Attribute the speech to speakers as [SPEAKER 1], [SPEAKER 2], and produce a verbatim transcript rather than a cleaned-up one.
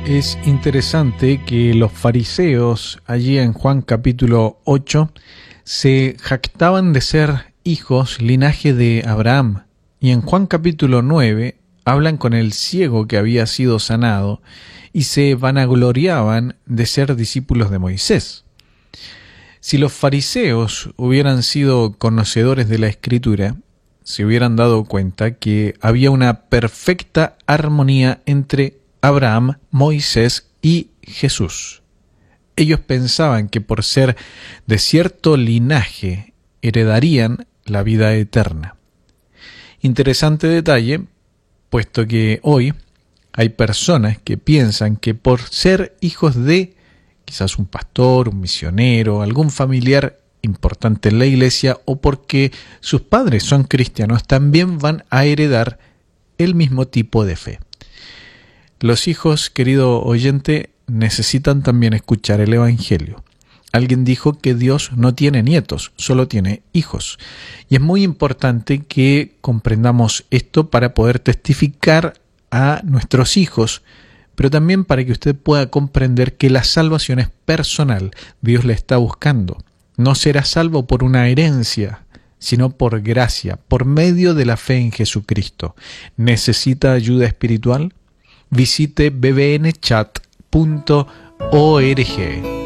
[SPEAKER 1] Es interesante que los fariseos, allí en Juan capítulo ocho, se jactaban de ser hijos, linaje de Abraham. Y en Juan capítulo nueve hablan con el ciego que había sido sanado y se vanagloriaban de ser discípulos de Moisés. Si los fariseos hubieran sido conocedores de la Escritura, se hubieran dado cuenta que había una perfecta armonía entre Abraham, Moisés y Jesús. Ellos pensaban que por ser de cierto linaje heredarían la vida eterna. Interesante detalle, puesto que hoy hay personas que piensan que por ser hijos de quizás un pastor, un misionero, algún familiar importante en la iglesia, o porque sus padres son cristianos, también van a heredar el mismo tipo de fe. Los hijos, querido oyente, necesitan también escuchar el Evangelio. Alguien dijo que Dios no tiene nietos, solo tiene hijos. Y es muy importante que comprendamos esto para poder testificar a nuestros hijos, pero también para que usted pueda comprender que la salvación es personal. Dios le está buscando. No será salvo por una herencia, sino por gracia, por medio de la fe en Jesucristo. ¿Necesita ayuda espiritual? Visite b b n chat punto org.